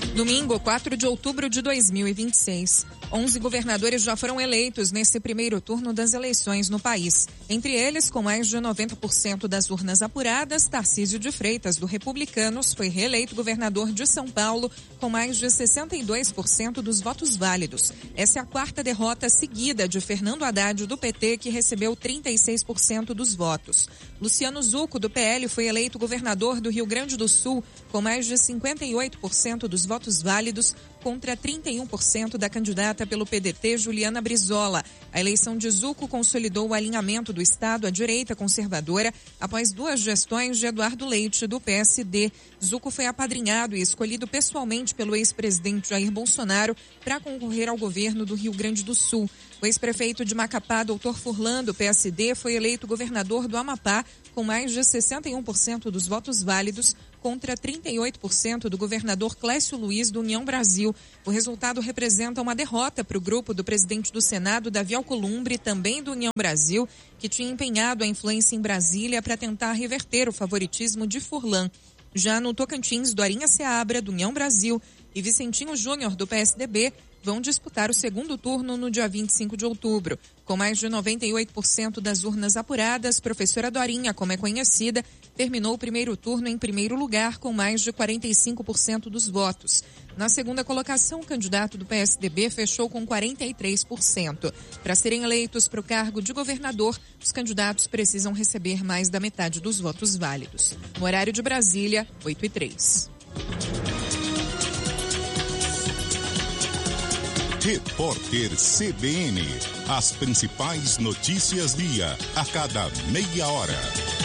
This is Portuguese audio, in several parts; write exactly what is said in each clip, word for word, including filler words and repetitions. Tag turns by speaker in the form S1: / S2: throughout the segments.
S1: Domingo, quatro de outubro de dois mil e vinte e seis. onze governadores já foram eleitos nesse primeiro turno das eleições no país. Entre eles, com mais de noventa por cento das urnas apuradas, Tarcísio de Freitas, do Republicanos, foi reeleito governador de São Paulo com mais de sessenta e dois por cento dos votos válidos. Essa é a quarta derrota seguida de Fernando Haddad, do P T, que recebeu trinta e seis por cento dos votos. Luciano Zucco, do P L, foi eleito governador do Rio Grande do Sul com mais de cinquenta e oito por cento dos votos válidos, contra trinta e um por cento da candidata pelo P D T, Juliana Brizola. A eleição de Zucco consolidou o alinhamento do Estado à direita conservadora após duas gestões de Eduardo Leite, do P S D. Zucco foi apadrinhado e escolhido pessoalmente pelo ex-presidente Jair Bolsonaro para concorrer ao governo do Rio Grande do Sul. O ex-prefeito de Macapá, doutor Furlan, do P S D, foi eleito governador do Amapá com mais de sessenta e um por cento dos votos válidos, contra trinta e oito por cento do governador Clécio Luiz, do União Brasil. O resultado representa uma derrota para o grupo do presidente do Senado, Davi Alcolumbre, também do União Brasil, que tinha empenhado a influência em Brasília para tentar reverter o favoritismo de Furlan. Já no Tocantins, Dorinha Seabra, do União Brasil, e Vicentinho Júnior, do P S D B, vão disputar o segundo turno no dia vinte e cinco de outubro. Com mais de noventa e oito por cento das urnas apuradas, professora Dorinha, como é conhecida, terminou o primeiro turno em primeiro lugar com mais de quarenta e cinco por cento dos votos. Na segunda colocação, o candidato do P S D B fechou com quarenta e três por cento. Para serem eleitos para o cargo de governador, os candidatos precisam receber mais da metade dos votos válidos. No horário de Brasília, oito e três.
S2: Repórter C B N. As principais notícias dia, a cada meia hora.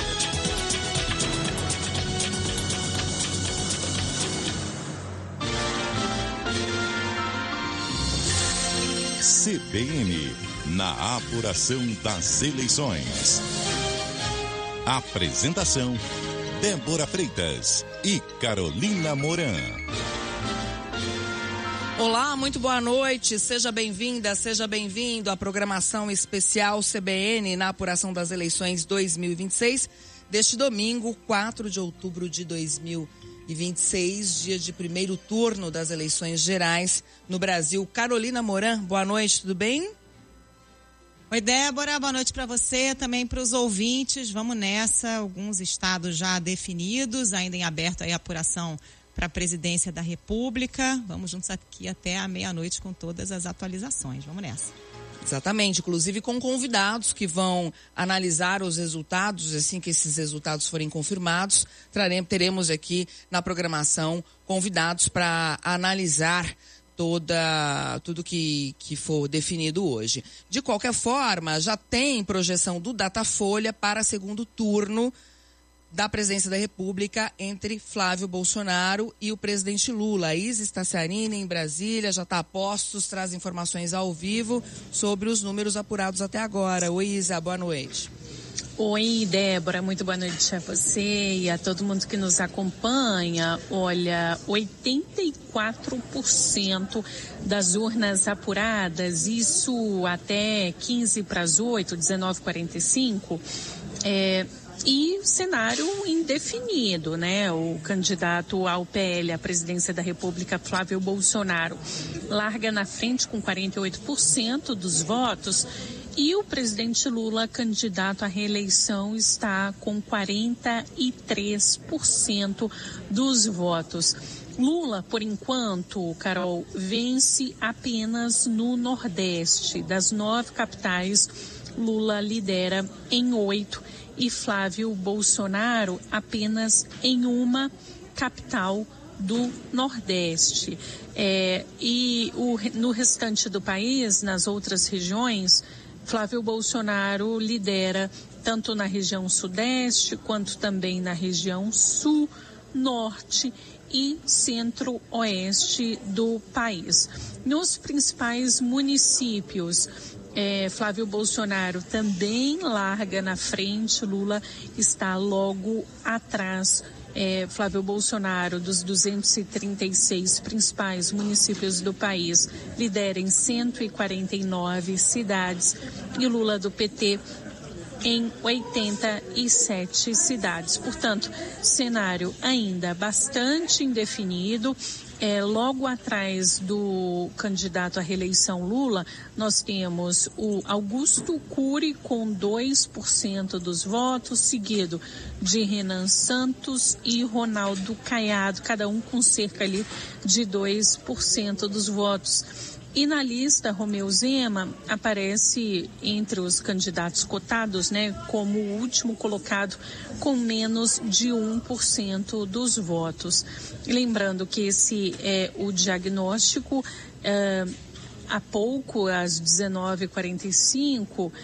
S2: C B N, na apuração das eleições. Apresentação, Débora Freitas e Carolina Moran.
S3: Olá, muito boa noite, seja bem-vinda, seja bem-vindo à programação especial C B N na apuração das eleições dois mil e vinte e seis, deste domingo, quatro de outubro de dois mil e vinte e seis, dia de primeiro turno das eleições gerais no Brasil. Carolina Moran, boa noite, tudo bem?
S4: Oi, Débora, boa noite para você, também para os ouvintes. Vamos nessa, alguns estados já definidos, ainda em aberto aí a apuração para a presidência da República. Vamos juntos aqui até a meia-noite com todas as atualizações. Vamos nessa.
S3: Exatamente, inclusive com convidados que vão analisar os resultados, assim que esses resultados forem confirmados, traremos, teremos aqui na programação convidados para analisar toda, tudo que, que for definido hoje. De qualquer forma, já tem projeção do Datafolha para segundo turno da presidência da República entre Flávio Bolsonaro e o presidente Lula. A Isa Staciarini, em Brasília, já está a postos, traz informações ao vivo sobre os números apurados até agora. Oi, Isa, boa noite.
S5: Oi, Débora, muito boa noite a você e a todo mundo que nos acompanha. Olha, oitenta e quatro por cento das urnas apuradas, isso até quinze para as oito, dezenove e quarenta e cinco, é... E cenário indefinido, né? O candidato ao P L, à presidência da República, Flávio Bolsonaro, larga na frente com quarenta e oito por cento dos votos e o presidente Lula, candidato à reeleição, está com quarenta e três por cento dos votos. Lula, por enquanto, Carol, vence apenas no Nordeste. Das nove capitais, Lula lidera em oito e Flávio Bolsonaro apenas em uma capital do Nordeste. É, e o, no restante do país, nas outras regiões, Flávio Bolsonaro lidera tanto na região Sudeste quanto também na região Sul, Norte e Centro-Oeste do país. Nos principais municípios, É, Flávio Bolsonaro também larga na frente, Lula está logo atrás. É, Flávio Bolsonaro, dos duzentos e trinta e seis principais municípios do país, lidera em cento e quarenta e nove cidades, e Lula do P T em oitenta e sete cidades. Portanto, cenário ainda bastante indefinido. É, logo atrás do candidato à reeleição Lula, nós temos o Augusto Cury com dois por cento dos votos, seguido de Renan Santos e Ronaldo Caiado, cada um com cerca ali de dois por cento dos votos. E na lista, Romeu Zema aparece entre os candidatos cotados, né, como o último colocado com menos de um por cento dos votos. Lembrando que esse é o diagnóstico é, há pouco, às dezenove e quarenta e cinco,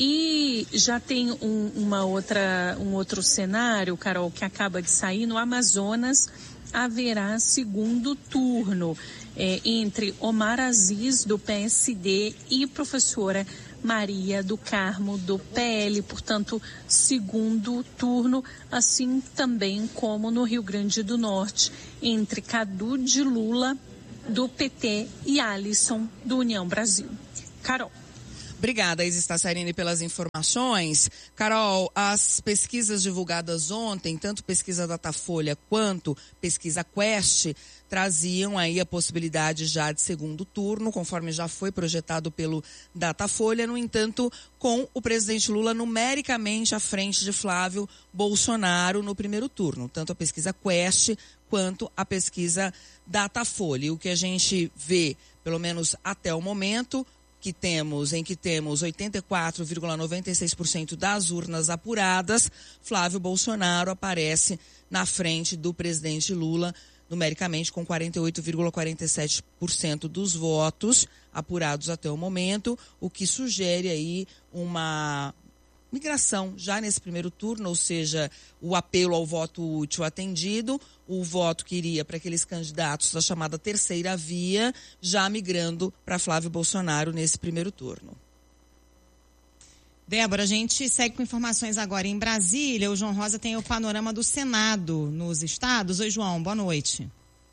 S5: e já tem um, uma outra, um outro cenário, Carol, que acaba de sair. No Amazonas haverá segundo turno. É, entre Omar Aziz, do P S D, e professora Maria do Carmo, do P L, portanto, segundo turno, assim também como no Rio Grande do Norte, entre Cadu de Lula, do P T, e Alisson, do União Brasil. Carol.
S3: Obrigada, Isis Tassarini, pelas informações. Carol, as pesquisas divulgadas ontem, tanto pesquisa Datafolha quanto pesquisa Quest, traziam aí a possibilidade já de segundo turno, conforme já foi projetado pelo Datafolha, no entanto, com o presidente Lula numericamente à frente de Flávio Bolsonaro no primeiro turno, tanto a pesquisa Quest quanto a pesquisa Datafolha. E o que a gente vê, pelo menos até o momento, que temos, em que temos oitenta e quatro vírgula noventa e seis por cento das urnas apuradas, Flávio Bolsonaro aparece na frente do presidente Lula, numericamente com quarenta e oito vírgula quarenta e sete por cento dos votos apurados até o momento, o que sugere aí uma migração já nesse primeiro turno, ou seja, o apelo ao voto útil atendido, o voto que iria para aqueles candidatos da chamada terceira via, já migrando para Flávio Bolsonaro nesse primeiro turno.
S4: Débora, a gente segue com informações agora em Brasília. O João Rosa tem o panorama do Senado nos estados. Oi, João, boa noite.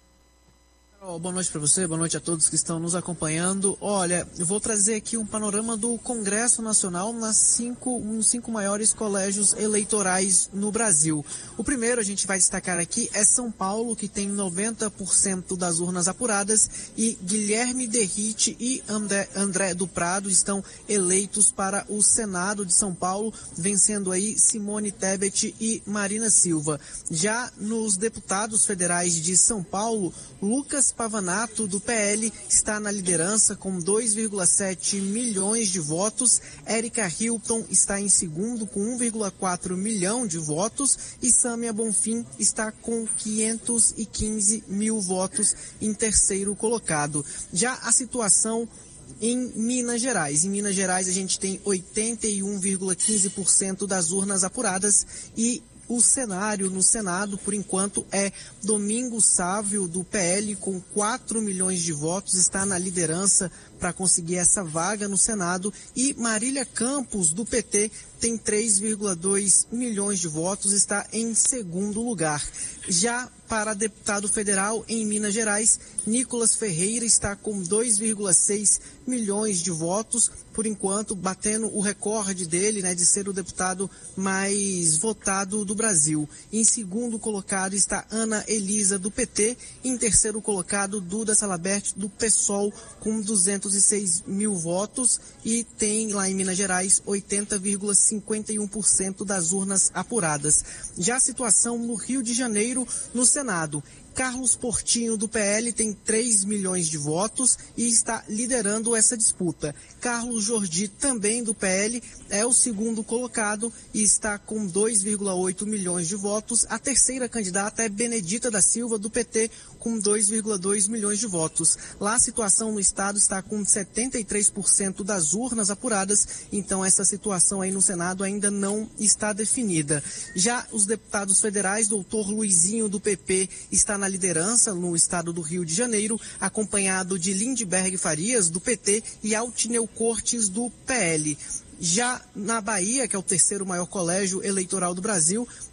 S6: Oh, boa noite para você, boa noite a todos que estão nos acompanhando. Olha, eu vou trazer aqui um panorama do Congresso Nacional nas cinco, nos cinco maiores colégios eleitorais no Brasil. O primeiro a gente vai destacar aqui é São Paulo, que tem noventa por cento das urnas apuradas, e Guilherme Derrite e André, André do Prado estão eleitos para o Senado de São Paulo, vencendo aí Simone Tebet e Marina Silva. Já nos deputados federais de São Paulo, Lucas Pavanato, do P L, está na liderança com dois vírgula sete milhões de votos. Érica Hilton está em segundo com um vírgula quatro milhão de votos. E Sâmia Bonfim está com quinhentos e quinze mil votos em terceiro colocado. Já a situação em Minas Gerais. Em Minas Gerais a gente tem oitenta e um vírgula quinze por cento das urnas apuradas e o cenário no Senado, por enquanto, é Domingos Sávio, do P L, com quatro milhões de votos, está na liderança para conseguir essa vaga no Senado, e Marília Campos, do P T, tem três vírgula dois milhões de votos, está em segundo lugar. Já para deputado federal em Minas Gerais, Nicolas Ferreira está com dois vírgula seis milhões de votos, por enquanto batendo o recorde dele, né, de ser o deputado mais votado do Brasil. Em segundo colocado está Ana Elisa, do P T, em terceiro colocado Duda Salabert, do PSOL, com duzentos e seis mil votos, e tem lá em Minas Gerais oitenta vírgula cinquenta e um por cento das urnas apuradas. Já a situação no Rio de Janeiro, no Senado, Carlos Portinho, do P L, tem três milhões de votos e está liderando essa disputa. Carlos Jordi, também do P L, é o segundo colocado e está com dois vírgula oito milhões de votos. A terceira candidata é Benedita da Silva, do P T, com dois vírgula dois milhões de votos. Lá a situação no estado está com setenta e três por cento das urnas apuradas, então essa situação aí no Senado ainda não está definida. Já os deputados federais, doutor Luizinho, do P P, está na liderança no estado do Rio de Janeiro, acompanhado de Lindbergh Farias, do P T, e Altineu Cortes, do P L. Já na Bahia, que é o terceiro maior colégio eleitoral do Brasil,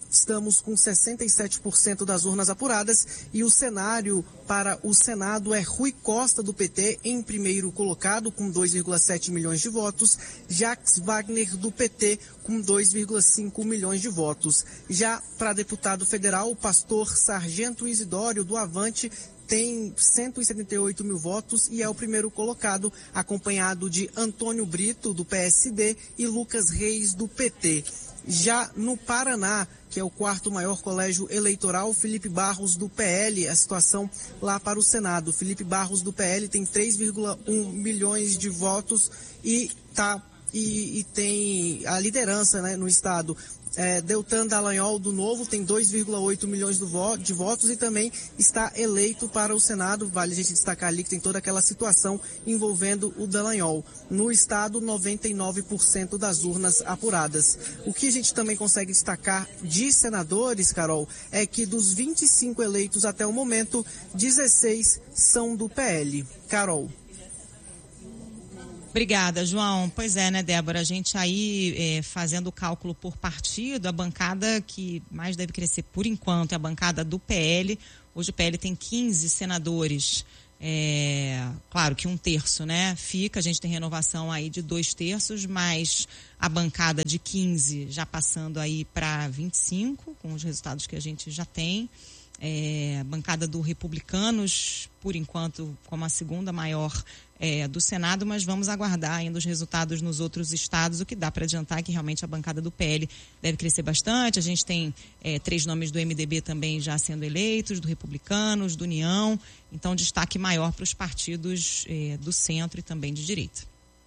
S6: estamos com sessenta e sete por cento das urnas apuradas e o cenário para o Senado é Rui Costa, do P T, em primeiro colocado, com dois vírgula sete milhões de votos, Jacques Wagner, do P T, com dois vírgula cinco milhões de votos. Já para deputado federal, o pastor Sargento Isidório, do Avante, tem cento e setenta e oito mil votos e é o primeiro colocado, acompanhado de Antônio Brito, do P S D, e Lucas Reis, do P T. Já no Paraná, que é o quarto maior colégio eleitoral, Felipe Barros, do P L, a situação lá para o Senado. Felipe Barros, do P L, tem três vírgula um milhões de votos e, tá, e, e tem a liderança, né, no estado. É, Deltan Dallagnol, do Novo, tem dois vírgula oito milhões de votos e também está eleito para o Senado. Vale a gente destacar ali que tem toda aquela situação envolvendo o Dallagnol. No estado, noventa e nove por cento das urnas apuradas. O que a gente também consegue destacar de senadores, Carol, é que dos vinte e cinco eleitos até o momento, dezesseis são do P L. Carol.
S4: Obrigada, João. Pois é, né, Débora? A gente aí é, fazendo o cálculo por partido, a bancada que mais deve crescer por enquanto é a bancada do P L. Hoje o P L tem quinze senadores. É, claro que um terço, né? Fica, a gente tem renovação aí de dois terços, mas a bancada de quinze já passando aí para vinte e cinco, com os resultados que a gente já tem. É, a bancada do Republicanos, por enquanto, como a segunda maior é, do Senado, mas vamos aguardar ainda os resultados nos outros estados. O que dá para adiantar é que realmente a bancada do P L deve crescer bastante. A gente tem é, três nomes do M D B também já sendo eleitos, do Republicanos, do União. Então, destaque maior para os partidos é, do centro e também de direita.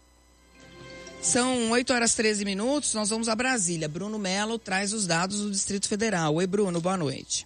S3: São oito horas e treze minutos, nós vamos a Brasília. Bruno Melo traz os dados do Distrito Federal. Oi, Bruno, boa noite.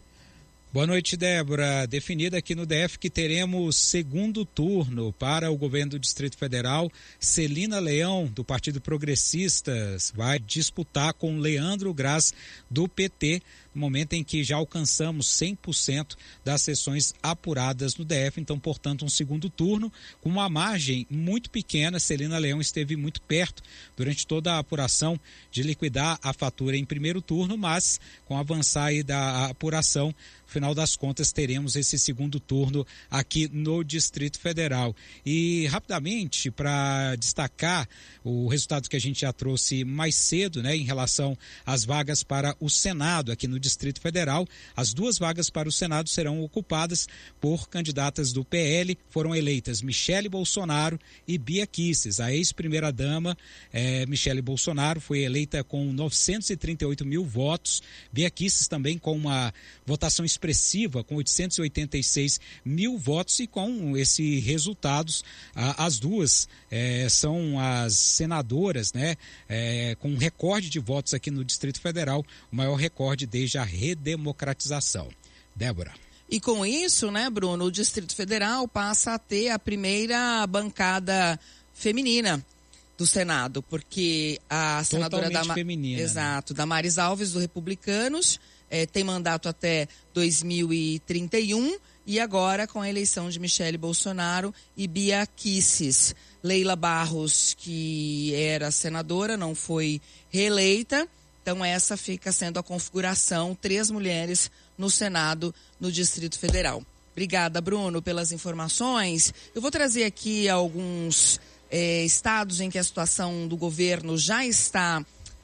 S7: Boa noite, Débora. Definida aqui no D F que teremos segundo turno para o governo do Distrito Federal. Celina Leão, do Partido Progressistas, vai disputar com Leandro Graz, do P T, no momento em que já alcançamos cem por cento das sessões apuradas no D F. Então, portanto, um segundo turno com uma margem muito pequena. Celina Leão esteve muito perto durante toda a apuração de liquidar a fatura em primeiro turno, mas com o avançar aí da apuração, no final das contas, teremos esse segundo turno aqui no Distrito Federal. E, rapidamente, para destacar o resultado que a gente já trouxe mais cedo, né, em relação às vagas para o Senado aqui no Distrito Federal, as duas vagas para o Senado serão ocupadas por candidatas do P L. Foram eleitas Michele Bolsonaro e Bia Kicis. A ex-primeira-dama, eh, Michele Bolsonaro, foi eleita com novecentos e trinta e oito mil votos. Bia Kicis também com uma votação expressiva, com oitocentos e oitenta e seis mil votos, e com esses resultados, a, as duas é, são as senadoras, né, é, com um recorde de votos aqui no Distrito Federal, o maior recorde desde a redemocratização. Débora.
S3: E com isso, né, Bruno, o Distrito Federal passa a ter a primeira bancada feminina do Senado, porque a senadora
S7: Totalmente
S3: da
S7: feminina,
S3: exato, né? Damares Alves, do Republicanos, É, tem mandato até dois mil e trinta e um e agora com a eleição de Michele Bolsonaro e Bia Kicis. Leila Barros, que era senadora, não foi reeleita, então essa fica sendo a configuração, três mulheres no Senado, no Distrito Federal. Obrigada, Bruno, pelas informações. Eu vou trazer aqui alguns é, estados em que a situação do governo já está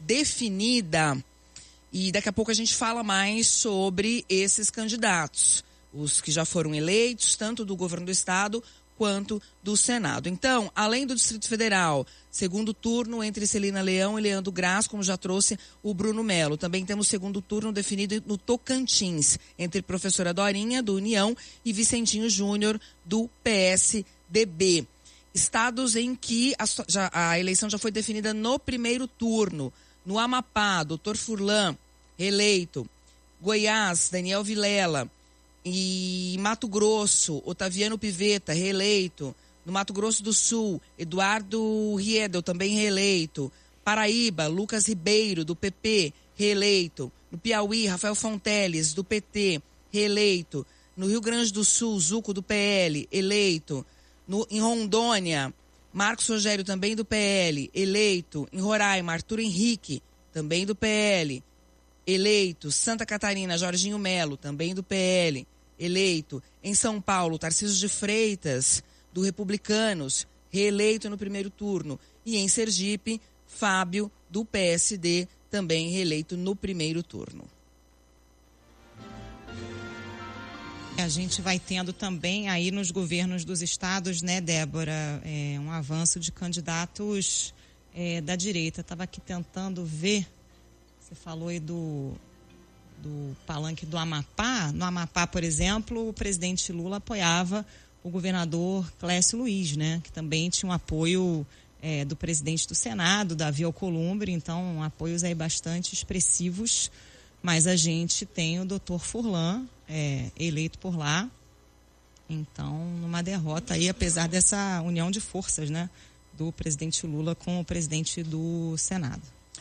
S3: definida. E daqui a pouco a gente fala mais sobre esses candidatos, os que já foram eleitos, tanto do governo do estado quanto do Senado. Então, além do Distrito Federal, segundo turno entre Celina Leão e Leandro Graz, como já trouxe o Bruno Melo. Também temos segundo turno definido no Tocantins, entre professora Dorinha, do União, e Vicentinho Júnior, do P S D B. Estados em que a, já, a eleição já foi definida no primeiro turno. No Amapá, doutor Furlan, reeleito. Goiás, Daniel Vilela. E Mato Grosso, Otaviano Pivetta, reeleito. No Mato Grosso do Sul, Eduardo Riedel, também reeleito. Paraíba, Lucas Ribeiro, do P P, reeleito. No Piauí, Rafael Fonteles, do P T, reeleito. No Rio Grande do Sul, Zuco, do P L, eleito. No, em Rondônia, Marcos Rogério, também do P L, eleito. Em Roraima, Arthur Henrique, também do P L. eleito. Santa Catarina, Jorginho Melo, também do P L, eleito. Em São Paulo, Tarcísio de Freitas, do Republicanos, reeleito no primeiro turno. E em Sergipe, Fábio, do P S D, também reeleito no primeiro turno.
S4: A gente vai tendo também aí nos governos dos estados, né, Débora, é, um avanço de candidatos é, da direita. Estava aqui tentando ver, você falou aí do, do palanque do Amapá. No Amapá, por exemplo, o presidente Lula apoiava o governador Clécio Luiz, né, que também tinha um apoio é, do presidente do Senado, Davi Alcolumbre, então apoios aí bastante expressivos. Mas a gente tem o doutor Furlan, é, eleito por lá. Então, numa derrota aí, apesar dessa união de forças, né, do presidente Lula com o presidente do Senado.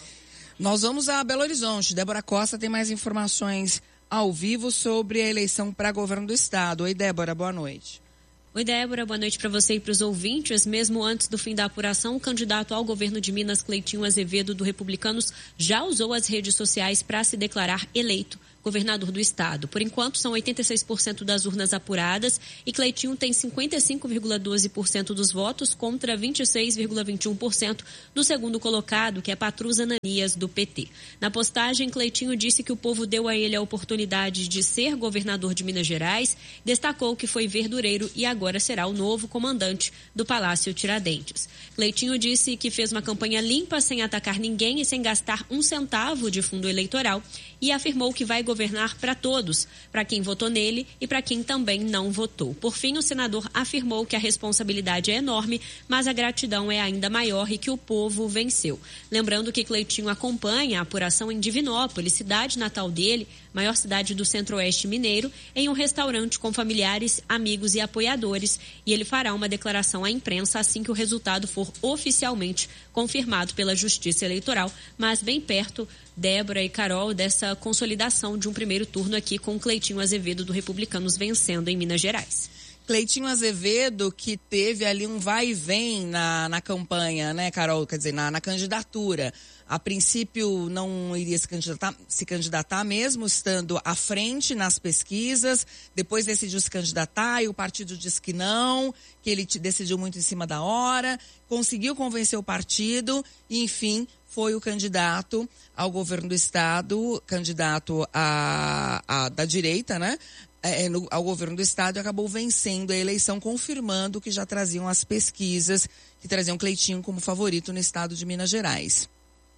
S3: Nós vamos a Belo Horizonte. Débora Costa tem mais informações ao vivo sobre a eleição para governo do estado. Oi, Débora, boa noite.
S8: Oi, Débora, boa noite para você e para os ouvintes. Mesmo antes do fim da apuração, o candidato ao governo de Minas, Cleitinho Azevedo, do Republicanos, já usou as redes sociais para se declarar eleito governador do estado. Por enquanto, são oitenta e seis por cento das urnas apuradas e Cleitinho tem cinquenta e cinco vírgula doze por cento dos votos contra vinte e seis vírgula vinte e um por cento do segundo colocado, que é Patrus Ananias, do P T. Na postagem, Cleitinho disse que o povo deu a ele a oportunidade de ser governador de Minas Gerais, destacou que foi verdureiro e agora será o novo comandante do Palácio Tiradentes. Cleitinho disse que fez uma campanha limpa, sem atacar ninguém e sem gastar um centavo de fundo eleitoral, e afirmou que vai governar para todos, para quem votou nele e para quem também não votou. Por fim, o senador afirmou que a responsabilidade é enorme, mas a gratidão é ainda maior e que o povo venceu. Lembrando que Cleitinho acompanha a apuração em Divinópolis, cidade natal dele, maior cidade do centro-oeste mineiro, em um restaurante com familiares, amigos e apoiadores, e ele fará uma declaração à imprensa assim que o resultado for oficialmente confirmado pela Justiça Eleitoral, mas bem perto, Débora e Carol, dessa consolidação de um primeiro turno aqui com Cleitinho Azevedo do Republicanos vencendo em Minas Gerais.
S3: Cleitinho Azevedo, que teve ali um vai e vem na, na campanha, né, Carol? Quer dizer, na, na candidatura. A princípio não iria se candidatar, se candidatar mesmo, estando à frente nas pesquisas. Depois decidiu se candidatar e o partido disse que não, que ele decidiu muito em cima da hora. Conseguiu convencer o partido e, enfim, foi o candidato ao governo do estado, candidato a, a, da direita, né? É, no, ao governo do estado, e acabou vencendo a eleição, confirmando que já traziam as pesquisas, que traziam Cleitinho como favorito no estado de Minas Gerais.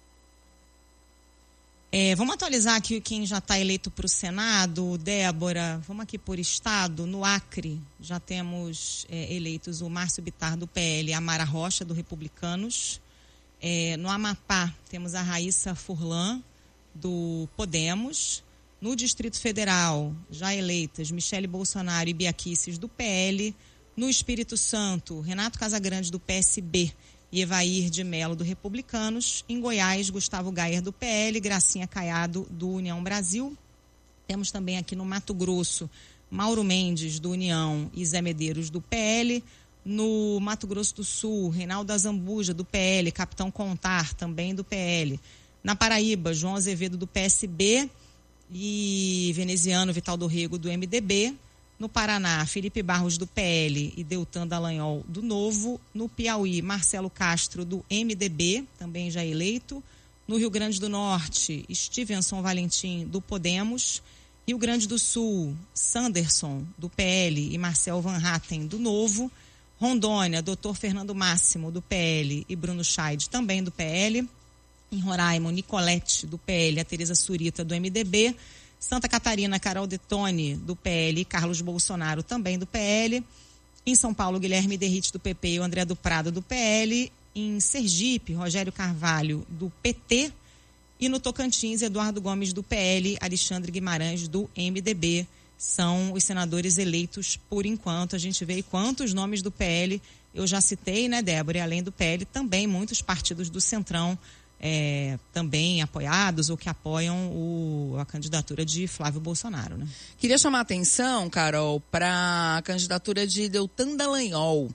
S4: É, vamos atualizar aqui quem já está eleito para o Senado, Débora. Vamos aqui por estado. No Acre, já temos é, eleitos o Márcio Bittar, do P L, e a Mara Rocha, do Republicanos. É, no Amapá, temos a Raíssa Furlan, do Podemos. No Distrito Federal, já eleitas Michele Bolsonaro e Bia Kicis, do P L. No Espírito Santo, Renato Casagrande, do P S B, e Evair de Mello, do Republicanos. Em Goiás, Gustavo Gayer, do P L, Gracinha Caiado, do União Brasil. Temos também aqui no Mato Grosso, Mauro Mendes, do União, e Zé Medeiros, do P L. No Mato Grosso do Sul, Reinaldo Azambuja, do P L, Capitão Contar, também do P L. Na Paraíba, João Azevedo, do P S B, e veneziano Vital do Rego, do M D B. No Paraná, Felipe Barros, do P L, e Deltan Dallagnol, do Novo. No Piauí, Marcelo Castro, do M D B, também já eleito. No Rio Grande do Norte, Stevenson Valentim, do Podemos. Rio Grande do Sul, Sanderson, do P L, e Marcel Van Hatten, do Novo. Rondônia, doutor Fernando Máximo, do P L, e Bruno Scheid, também do P L. Em Roraima, Nicolete, do P L, a Tereza Surita, do M D B. Santa Catarina, Carol Detoni, do P L, e Carlos Bolsonaro, também do P L. Em São Paulo, Guilherme Derrite, do P P, e o André do Prado, do P L. Em Sergipe, Rogério Carvalho, do P T. E no Tocantins, Eduardo Gomes, do P L, Alexandre Guimarães, do M D B. São os senadores eleitos por enquanto. A gente vê quantos nomes do P L eu já citei, né, Débora? E além do P L, também muitos partidos do Centrão É, também apoiados ou que apoiam o, a candidatura de Flávio Bolsonaro, né?
S3: Queria chamar a atenção, Carol, para a candidatura de Deltan Dallagnol,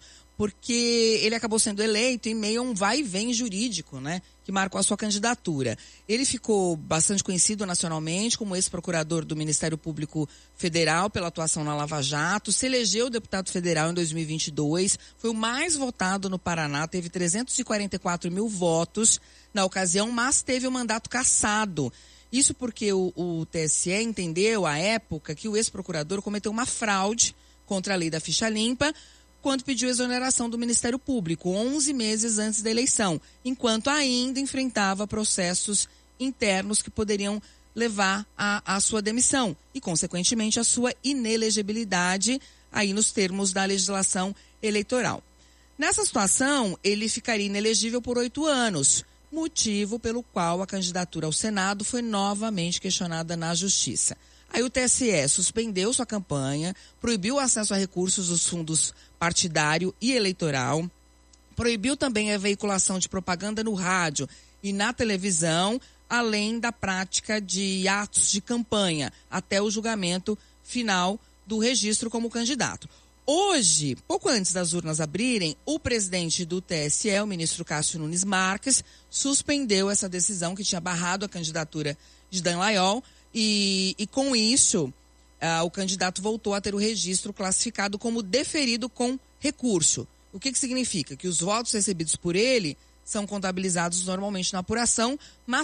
S3: porque ele acabou sendo eleito em meio a um vai e vem jurídico, né, que marcou a sua candidatura. Ele ficou bastante conhecido nacionalmente como ex-procurador do Ministério Público Federal pela atuação na Lava Jato, se elegeu deputado federal em dois mil e vinte e dois, foi o mais votado no Paraná, teve trezentos e quarenta e quatro mil votos na ocasião, mas teve o mandato cassado. Isso porque o, o T S E entendeu, à época, que o ex-procurador cometeu uma fraude contra a lei da ficha limpa, quando pediu exoneração do Ministério Público, onze meses antes da eleição, enquanto ainda enfrentava processos internos que poderiam levar à sua demissão e, consequentemente, a sua inelegibilidade aí nos termos da legislação eleitoral. Nessa situação, ele ficaria inelegível por oito anos, motivo pelo qual a candidatura ao Senado foi novamente questionada na Justiça. Aí o T S E suspendeu sua campanha, proibiu o acesso a recursos dos fundos partidário e eleitoral, proibiu também a veiculação de propaganda no rádio e na televisão, além da prática de atos de campanha, até o julgamento final do registro como candidato. Hoje, pouco antes das urnas abrirem, o presidente do T S E, o ministro Cássio Nunes Marques, suspendeu essa decisão que tinha barrado a candidatura de Dallagnol, E, e com isso, uh, o candidato voltou a ter o registro classificado como deferido com recurso. O que, que significa? Que os votos recebidos por ele são contabilizados normalmente na apuração, mas